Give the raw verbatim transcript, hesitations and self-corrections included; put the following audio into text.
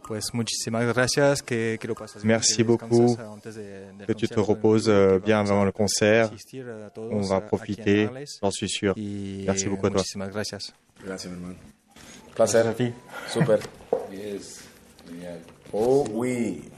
Merci beaucoup, que tu te reposes bien avant le concert. On va profiter, j'en suis sûr. Merci beaucoup à toi. Gracias, mi hermano. Placer. Super. Yes. Genial. Oh, oui.